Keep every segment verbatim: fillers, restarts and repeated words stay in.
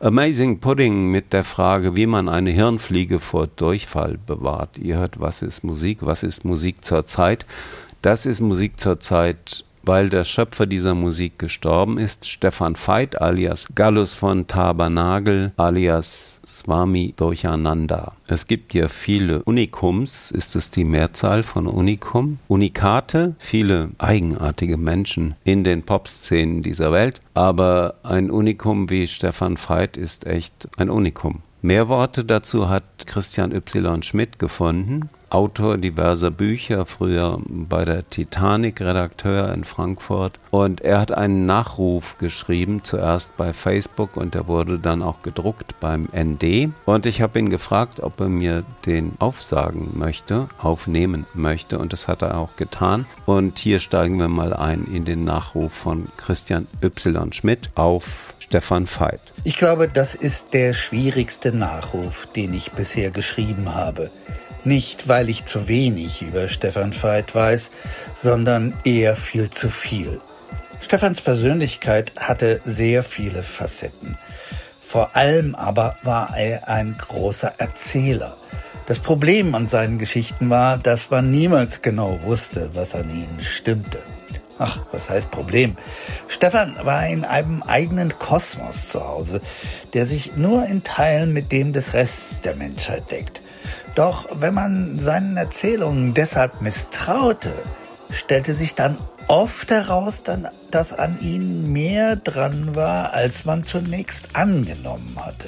Amazing Pudding mit der Frage, wie man eine Hirnfliege vor Durchfall bewahrt. Ihr hört, was ist Musik? Was ist Musik zur Zeit? Das ist Musik zur Zeit, weil der Schöpfer dieser Musik gestorben ist, Stefan Veit alias Gallus von Tabernagel alias Swami Durchananda. Es gibt ja viele Unikums, ist es die Mehrzahl von Unikum? Unikate, viele eigenartige Menschen in den Popszenen dieser Welt, aber ein Unikum wie Stefan Veit ist echt ein Unikum. Mehr Worte dazu hat Christian Y. Schmidt gefunden, Autor diverser Bücher, früher bei der Titanic Redakteur in Frankfurt. Und er hat einen Nachruf geschrieben, zuerst bei Facebook und der wurde dann auch gedruckt beim N D. Und ich habe ihn gefragt, ob er mir den aufsagen möchte, aufnehmen möchte und das hat er auch getan. Und hier steigen wir mal ein in den Nachruf von Christian Y. Schmidt auf Stefan Veit. Ich glaube, das ist der schwierigste Nachruf, den ich bisher geschrieben habe. Nicht, weil ich zu wenig über Stefan Veit weiß, sondern eher viel zu viel. Stefans Persönlichkeit hatte sehr viele Facetten. Vor allem aber war er ein großer Erzähler. Das Problem an seinen Geschichten war, dass man niemals genau wusste, was an ihnen stimmte. Ach, was heißt Problem? Stefan war in einem eigenen Kosmos zu Hause, der sich nur in Teilen mit dem des Restes der Menschheit deckt. Doch wenn man seinen Erzählungen deshalb misstraute, stellte sich dann oft heraus, dass an ihnen mehr dran war, als man zunächst angenommen hatte.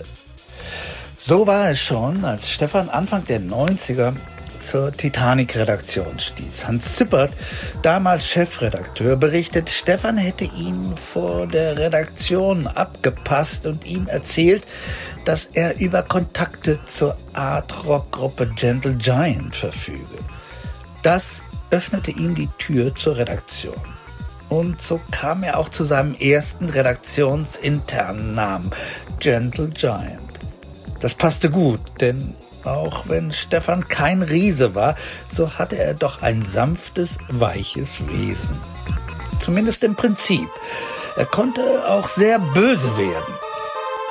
So war es schon, als Stefan Anfang der neunziger zur Titanic-Redaktion stieß. Hans Zippert, damals Chefredakteur, berichtet, Stefan hätte ihn vor der Redaktion abgepasst und ihm erzählt, dass er über Kontakte zur Art-Rock-Gruppe Gentle Giant verfüge. Das öffnete ihm die Tür zur Redaktion. Und so kam er auch zu seinem ersten redaktionsinternen Namen, Gentle Giant. Das passte gut, denn auch wenn Stefan kein Riese war, so hatte er doch ein sanftes, weiches Wesen. Zumindest im Prinzip. Er konnte auch sehr böse werden.